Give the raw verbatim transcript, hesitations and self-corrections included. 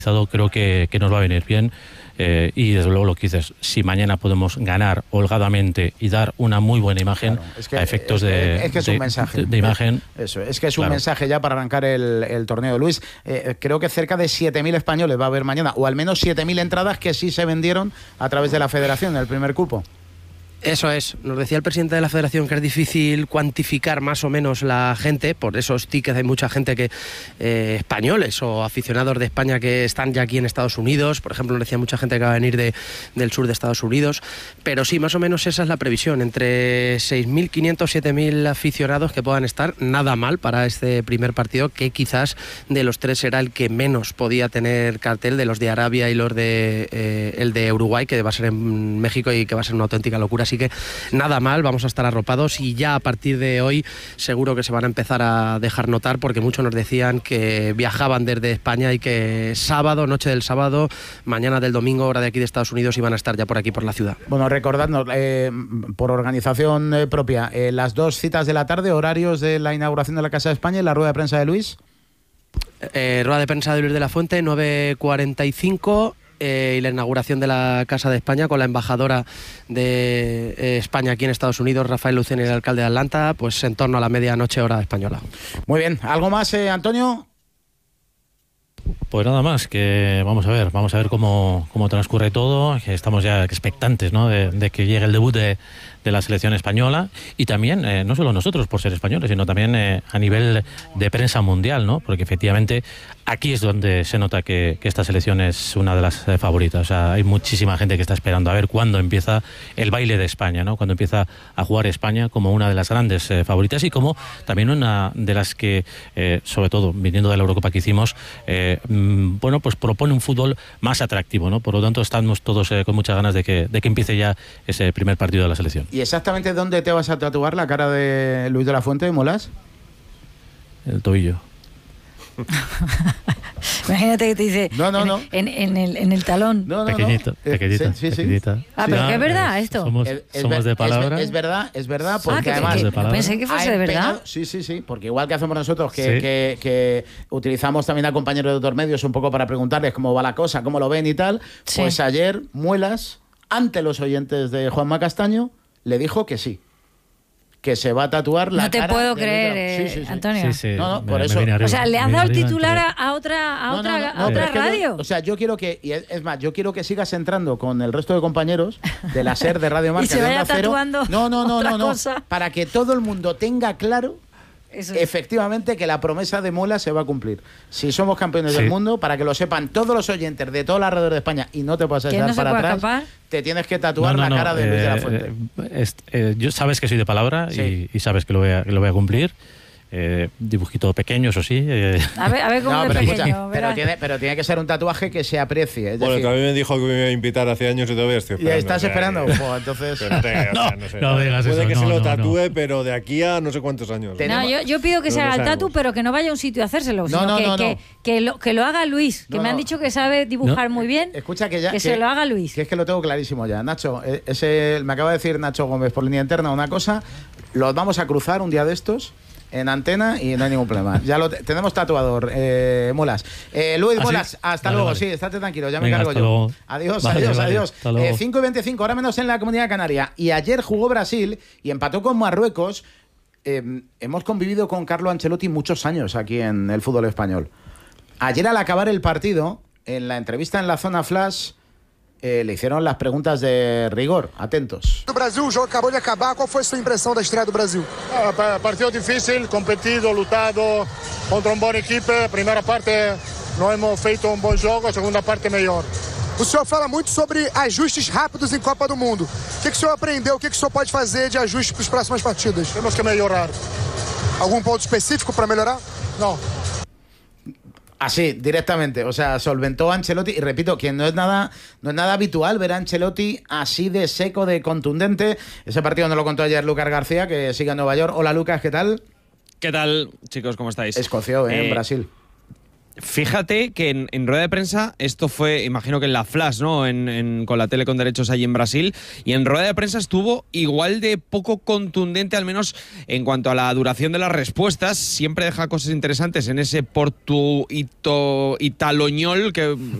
creo que, que nos va a venir bien. Eh, y desde luego lo que dices, si mañana podemos ganar holgadamente y dar una muy buena imagen, claro, es que, a efectos es que, de, es que es de, un mensaje de, de imagen. Eso, es que es un claro. mensaje ya para arrancar el, el torneo. Luis, eh, creo que cerca de siete mil españoles va a haber mañana, o al menos siete mil entradas que sí se vendieron a través de la federación en el primer cupo. Eso es, nos decía el presidente de la federación que es difícil cuantificar más o menos la gente, por esos tickets hay mucha gente que eh, españoles o aficionados de España que están ya aquí en Estados Unidos, por ejemplo nos decía mucha gente que va a venir de, del sur de Estados Unidos, pero sí, más o menos esa es la previsión, entre seis mil quinientos, siete mil aficionados que puedan estar, nada mal para este primer partido, que quizás de los tres era el que menos podía tener cartel, de los de Arabia y los de eh, el de Uruguay, que va a ser en México y que va a ser una auténtica locura. Así que nada mal, vamos a estar arropados y ya a partir de hoy seguro que se van a empezar a dejar notar, porque muchos nos decían que viajaban desde España y que sábado, noche del sábado, mañana del domingo, hora de aquí de Estados Unidos, iban a estar ya por aquí por la ciudad. Bueno, recordadnos, eh, por organización eh, propia, eh, las dos citas de la tarde, horarios de la inauguración de la Casa de España y la rueda de prensa de Luis. Eh, rueda de prensa de Luis de la Fuente, nueve cuarenta y cinco. Eh, y la inauguración de la Casa de España con la embajadora de eh, España aquí en Estados Unidos, Rafael Lucena, y el alcalde de Atlanta, pues en torno a la medianoche hora española. Muy bien, ¿algo más, eh, Antonio? Pues nada más, que vamos a ver, vamos a ver cómo, cómo transcurre todo, que estamos ya expectantes, ¿no?, de, de que llegue el debut de, de la selección española, y también, eh, no solo nosotros por ser españoles, sino también eh, a nivel de prensa mundial, ¿no?, porque efectivamente aquí es donde se nota que, que esta selección es una de las eh, favoritas. O sea, hay muchísima gente que está esperando a ver cuándo empieza el baile de España, ¿no?, cuando empieza a jugar España como una de las grandes eh, favoritas, y como también una de las que, eh, sobre todo viniendo de la Eurocopa que hicimos, eh, bueno, pues propone un fútbol más atractivo, ¿no? Por lo tanto, estamos todos eh, con muchas ganas de que, de que empiece ya ese primer partido de la selección. ¿Y exactamente dónde te vas a tatuar la cara de Luis de la Fuente, Molas? El tobillo. Imagínate que te dice no, no, en, no. En, en, el, en el talón. No, no, pequeñito, no. pequeñita, Eh, sí, sí, pequeñita. Sí. Ah, pero sí, que es verdad eh, esto. Somos, es, es somos ver, de palabra. Es, es verdad, es verdad, porque ah, que, además... que, de palabra. pensé que fuese de verdad. Pegado, sí, sí, sí, porque igual que hacemos nosotros, que, sí. que, que utilizamos también a compañeros de otros medios un poco para preguntarles cómo va la cosa, cómo lo ven y tal, sí. Pues ayer Muelas, ante los oyentes de Juanma Castaño, le dijo que sí. Que se va a tatuar la no te cara puedo de creer, eh, sí, sí, sí. Antonio. Sí, sí. No, no, me, por me eso. O sea, le has dado el titular a, a otra, a no, otra, no, no, a no, otra es que radio. Yo, o sea, yo quiero que, y es, es más, yo quiero que sigas entrando con el resto de compañeros de la SER, de Radio Marca, y se de vaya Onda Cero. tatuando No, no, no, otra no, no, cosa. para que todo el mundo tenga claro. Eso es. Efectivamente que la promesa de Mola se va a cumplir. Si somos campeones sí. del mundo, para que lo sepan todos los oyentes de todo el alrededor de España, y no te puedas echar no para atrás, escapar? Te tienes que tatuar no, no, la cara no, de Luis eh, de la Fuente. Eh, eh, yo sabes que soy de palabra sí. y, y sabes que lo voy a, que lo voy a cumplir. Eh, dibujito pequeño, eso sí. Eh. A ver, a ver cómo no, de pero, pequeño. Escucha, pero, tiene, pero tiene que ser un tatuaje que se aprecie. Es bueno, decir, también me dijo que me iba a invitar hace años y todavía estoy esperando. ¿Y estás o sea, esperando? Que... Pues entonces... no, te, o sea, no, sé. no digas Puede eso. que no, se lo no, tatúe, no. pero de aquí a no sé cuántos años. No, yo, yo pido que no se haga el tatu, pero que no vaya a un sitio a hacérselo. Sino no, no, que, no, que, no. Que, lo, que lo haga Luis, que no, me han no. dicho que sabe dibujar no. muy bien. Escucha que ya... Que, que se lo haga Luis. Que es que lo tengo clarísimo ya. Nacho, ese, me acaba de decir Nacho Gómez por línea interna una cosa. Los vamos a cruzar un día de estos en antena y no hay ningún problema. Ya lo te, tenemos tatuador, eh, Molas. Eh, Luis ¿Ah, Molas, sí? hasta vale, luego. Vale. Sí, estate tranquilo, ya Venga, me cargo yo. Luego. Adiós, vale, adiós, vale, adiós. Eh, cinco y veinticinco, ahora menos en la Comunidad Canaria. Y ayer jugó Brasil y empató con Marruecos. Eh, hemos convivido con Carlo Ancelotti muchos años aquí en el fútbol español. Ayer al acabar el partido, en la entrevista en la zona flash, Eh, le hicieron las preguntas de rigor. Atentos. O Brasil, o jogo acabou de acabar. Qual foi a sua impressão da estreia do Brasil? Ah, partido difícil, competido, lutado contra uma boa equipe. A primeira parte não hemos feito um bom jogo, a segunda parte melhor. O senhor fala muito sobre ajustes rápidos em Copa do Mundo. O que, que o senhor aprendeu? O que, que o senhor pode fazer de ajuste para as próximas partidas? Temos que melhorar. Algum ponto específico para melhorar? Não. Así, directamente, o sea, solventó a Ancelotti, y repito, que no es nada no es nada habitual ver a Ancelotti así de seco, de contundente. Ese partido nos lo contó ayer Lucas García, que sigue en Nueva York. Hola Lucas, ¿qué tal? ¿Qué tal, chicos? ¿Cómo estáis? Escoció, ¿eh? eh, en Brasil. Fíjate que en, en rueda de prensa, esto fue, imagino que en la Flash, ¿no? En, en, con la tele con derechos allí en Brasil, y en rueda de prensa estuvo igual de poco contundente, al menos en cuanto a la duración de las respuestas. Siempre deja cosas interesantes en ese portuito italoñol que